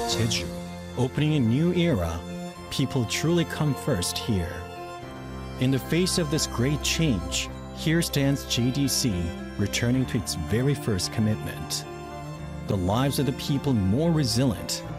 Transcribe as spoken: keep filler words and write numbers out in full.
Jeju, opening a new era. People truly come first here. In the face of this great change, here stands J D C returning to its very first commitment. The lives of the people more resilient,